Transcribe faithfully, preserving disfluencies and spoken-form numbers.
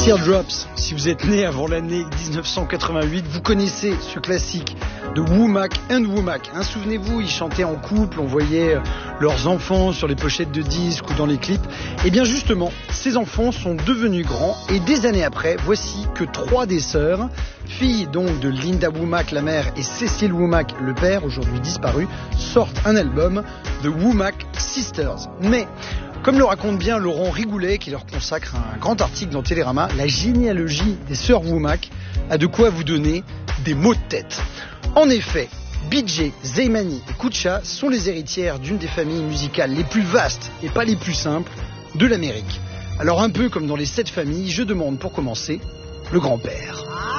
Teardrops, si vous êtes né avant l'année dix-neuf cent quatre-vingt-huit, vous connaissez ce classique de Womack and Womack. Hein, souvenez-vous, ils chantaient en couple, on voyait leurs enfants sur les pochettes de disques ou dans les clips. Et bien justement, ces enfants sont devenus grands et des années après, voici que trois des sœurs, filles donc de Linda Womack la mère et Cecil Womack le père, aujourd'hui disparu, sortent un album, The Womack Sisters. Mais comme le raconte bien Laurent Rigoulet, qui leur consacre un grand article dans Télérama, la généalogie des sœurs Womack a de quoi vous donner des maux de tête. En effet, B J, Zeymani et Kutcha sont les héritières d'une des familles musicales les plus vastes et pas les plus simples de l'Amérique. Alors un peu comme dans les sept familles, je demande pour commencer le grand-père.